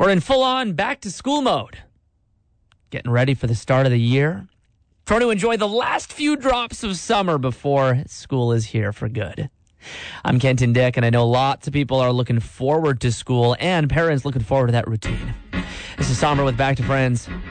We're in full-on back-to-school mode. Getting ready for the start of the year. Trying to enjoy the last few drops of summer before school is here for good. I'm Kenton Dick, and I know lots of people are looking forward to school and parents looking forward to that routine. This is Somber with Back to Friends.